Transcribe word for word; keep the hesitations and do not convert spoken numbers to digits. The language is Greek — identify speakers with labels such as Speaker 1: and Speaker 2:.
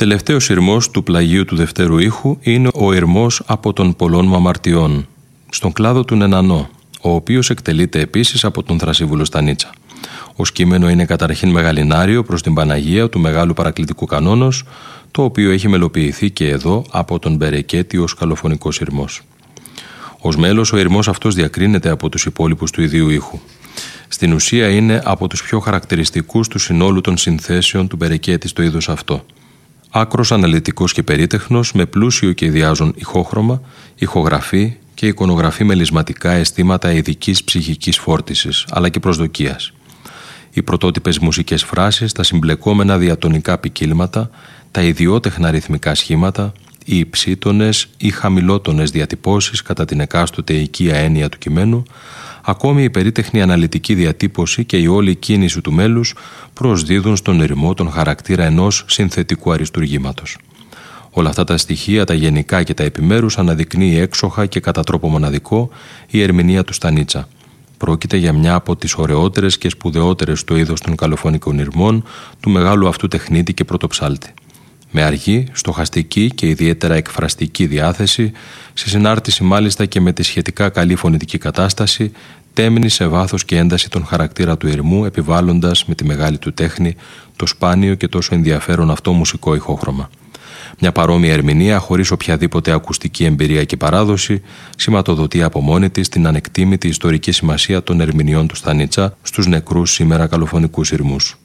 Speaker 1: Τελευταίος ηρμός του πλαγίου του δευτέρου ήχου είναι ο ηρμός από των πολλών μου αμαρτιών, στον κλάδο του Νενανό, ο οποίος εκτελείται επίσης από τον Θρασίβουλο Στανίτσα. Ως κείμενο είναι καταρχήν μεγαλινάριο προς την Παναγία του Μεγάλου Παρακλητικού Κανόνος, το οποίο έχει μελοποιηθεί και εδώ από τον Μπερεκέτη ως καλοφωνικός ηρμός. Ως μέλος, ο ηρμός αυτός διακρίνεται από τους υπόλοιπους του ιδίου ήχου. Στην ουσία είναι από τους πιο χαρακτηριστικούς του συνόλου των συνθέσεων του Μπερεκέτη στο είδος αυτό. Άκρος αναλυτικός και περίτεχνος, με πλούσιο και ιδιάζον ηχόχρωμα, ηχογραφή και εικονογραφή μελισματικά αισθήματα ειδικής ψυχικής φόρτισης, αλλά και προσδοκίας. Οι πρωτότυπες μουσικές φράσεις, τα συμπλεκόμενα διατονικά ποικίλματα, τα ιδιότεχνα ρυθμικά σχήματα, οι υψίτονες ή χαμηλότονες διατυπώσεις κατά την εκάστοτε οικία έννοια του κειμένου, ακόμη η περίτεχνη αναλυτική διατύπωση και η όλη κίνηση του μέλους προσδίδουν στον ηρμό τον χαρακτήρα ενός συνθετικού αριστουργήματος. Όλα αυτά τα στοιχεία, τα γενικά και τα επιμέρους, αναδεικνύει έξοχα και κατά τρόπο μοναδικό η ερμηνεία του Στανίτσα. Πρόκειται για μια από τις ωραιότερες και σπουδαιότερες στο είδος των καλοφωνικών ηρμών του μεγάλου αυτού τεχνίτη και πρωτοψάλτη. Με αργή, στοχαστική και ιδιαίτερα εκφραστική διάθεση, σε συνάρτηση μάλιστα και με τη σχετικά καλή φωνητική κατάσταση, τέμνει σε βάθος και ένταση τον χαρακτήρα του ηρμού, επιβάλλοντας με τη μεγάλη του τέχνη το σπάνιο και τόσο ενδιαφέρον αυτό μουσικό ηχόχρωμα. Μια παρόμοια ερμηνεία, χωρίς οποιαδήποτε ακουστική εμπειρία και παράδοση, σηματοδοτεί από μόνη της την ανεκτήμητη ιστορική σημασία των ερμηνειών του Στανίτσα στους νεκρούς σήμερα καλοφωνικούς ηρμούς.